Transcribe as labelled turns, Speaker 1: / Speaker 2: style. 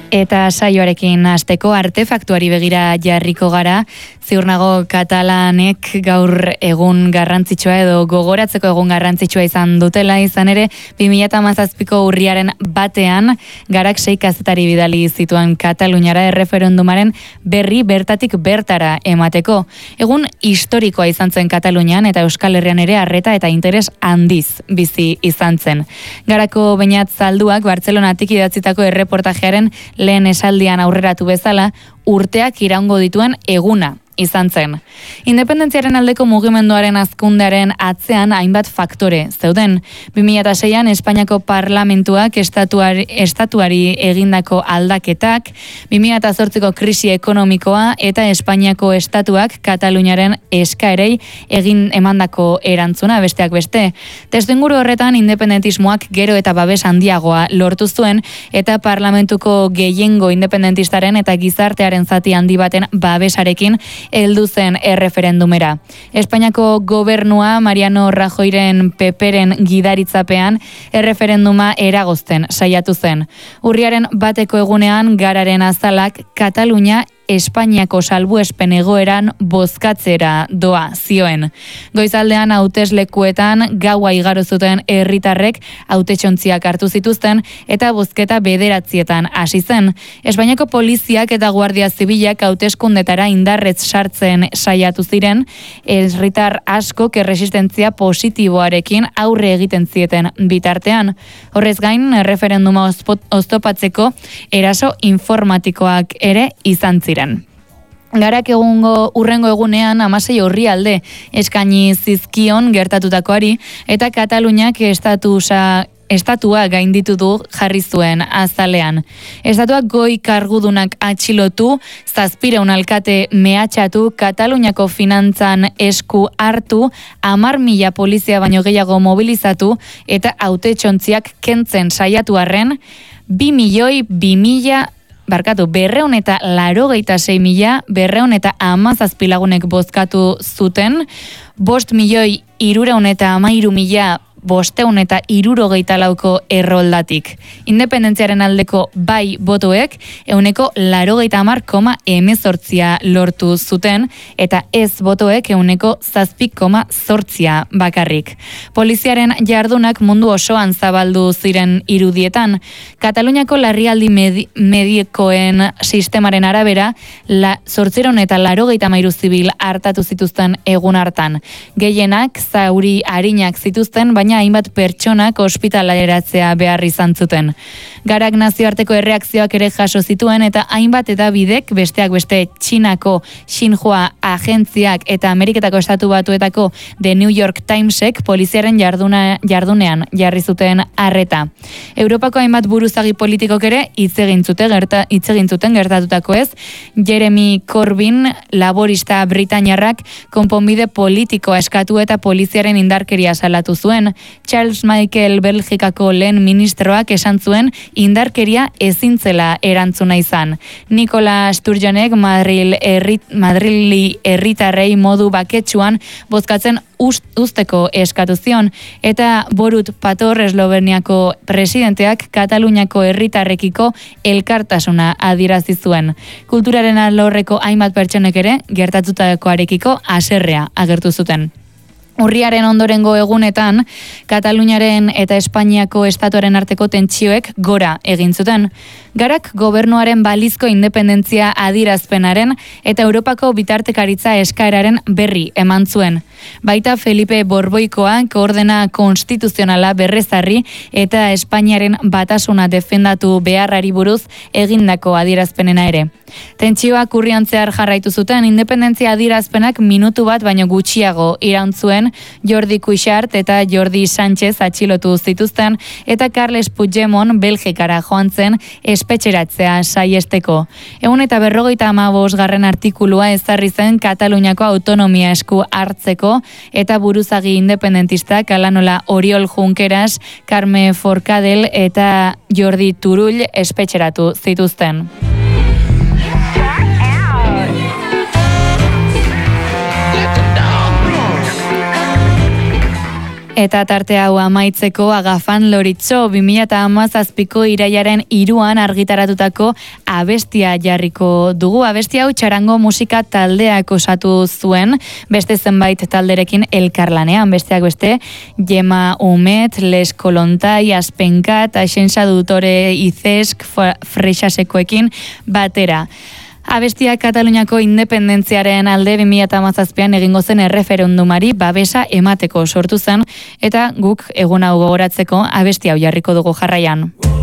Speaker 1: Eta saioarekin hasteko artefaktuari begira jarriko gara, ziur nago katalanek gaur egun garrantzitsua edo gogoratzeko egun garrantzitsua izan dutela, izan ere 2017ko urriaren batean Garak 6 kazetari bidali zituen Kataluniara erreferendumaren berri bertatik bertara emateko. Egun historikoa izan zen Katalunian eta Euskal Herrian ere arreta eta interes handiz bizi izan zen. Garako Beñat Zalduak Bartzelonatik idatzitako erreportajearen lehen esaldian aurreratu bezala, urteak iraungo dituen eguna izan zen. Independentziaren aldeko mugimenduaren hazkundearen atzean hainbat faktore zeuden. 2006an Espainiako parlamentuak estatuari egindako aldaketak, 2008ko krisi ekonomikoa eta Espainiako estatuak Kataluniaren eskaerei emandako erantzuna besteak beste. Testuinguru horretan independentismoak gero eta babes handiagoa lortu zuen eta parlamentuko gehiengo independentistaren eta gizartearen zati handi baten babesarekin heldu zen erreferendumera. Espainiako gobernua Mariano Rajoyren PPren gidaritzapean erreferenduma eragozten saiatu zen. Urriaren bateko egunean Gararen azalak Katalunia Espainiako salbuespen egoeran bozkatzera doa zioen. Goizaldean hauteslekuetan gaua igaro zuten herritarrek hautetsontziak hartu zituzten eta bozketa 9:00 hasi zen. Espainiako poliziak eta guardia zibilak hauteskundetara indarrez sartzen saiatu ziren, herritar askok erresistentzia positiboarekin aurre egiten zieten bitartean. Horrez gain, erreferenduma oztopatzeko eraso informatikoak ere izan ziren. Garak urrengo egunean 16 orrialde eskaini zizkion gertatutakoari eta Kataluniak estatua gainditu du jarri zuen azalean. Estatuak goi kargudunak atxilotu, 700 alkate mehatxatu, Kataluniako finantzan esku hartu, 10.000 polizia baino gehiago mobilizatu eta hautetsontziak kentzen saiatu arren, 2.286.217 lagunek bozkatu zuten, 5.313.574 erroldatik. Independentziaren aldeko bai botoek 80,18% lortu zuten eta ez botoek 7,8% bakarrik. Poliziaren jardunak mundu osoan zabaldu ziren irudietan. Kataluniako larrialdi medikoen sistemaren arabera 883 zibil hartatu zituzten egun hartan. Gehienak zauri arinak zituzten, baina hainbat pertsonak ospitaleratzea behar izan zuten. Garak nazioarteko erreakzioak ere jaso zituen eta hainbat edabidek besteak beste Txinako Xinhua agentziak eta Ameriketako Estatu Batuetako The New York Timesek poliziaren jardunean jarri zuten arreta. Europako hainbat buruzagi politikok ere hitz egin zuten gertatutako ez. Jeremy Corbyn, laborista britainiarrak, konponbide politikoa eskatu eta poliziaren indarkeria salatu zuen. Charles Michael Belgikako lehen ministroak esan zuen indarkeria ezintzela erantzuna izan. Nicola Sturgeonek Madrili herritarrei modu baketsuan bozkatzen usteko eskatu zion eta Borut Pator Esloveniako presidenteak Kataluniako herritarrekiko elkartasuna adierazi zuen. Kulturaren alorreko hainbat pertsonek ere gertatutakoarekiko haserrea agertu zuten. Urriaren ondorengo egunetan, Kataluniaren eta Espainiako estatuaren arteko tentsioek gora egin zuten. Garak gobernuaren balizko independentzia adierazpenaren eta Europako bitartekaritza eskaeraren berri eman zuen. Baita Felipe Borboikoak ordena konstituzionala berrezarri eta Espainiaren batasuna defendatu beharrari buruz egindako adierazpenena ere. Tentsioak urrian zehar jarraitu zuten, independentzia adierazpenak minutu bat baino gutxiago iraun zuen, Jordi Cuixart eta Jordi Sánchez atxilotu zituzten eta Carles Puigdemont Belgikara joan zen espetxeratzea saiesteko. 155. artikulua ezarri zen Kataluniako autonomia esku hartzeko eta buruzagi independentistak alanola Oriol Junqueras, Carme Forcadell eta Jordi Turull espetxeratu zituzten. Eta tarte hau amaitzeko Agafan Loritxo 2017ko irailaren 3an argitaratutako abestia jarriko dugu. Abestia hau txarango musika taldeak osatu zuen, beste zenbait talderekin elkarlanean, besteak beste Jema Umet, Les Kolontai, Aspenkat, Aixensa Dutore Izesk, Freixasekoekin batera. Abestia Kataluniako independentziaren alde 2017an egingo zen erreferendumari babesa emateko sortu zen, eta guk egun hau gogoratzeko abestia hau jarriko dugu jarraian.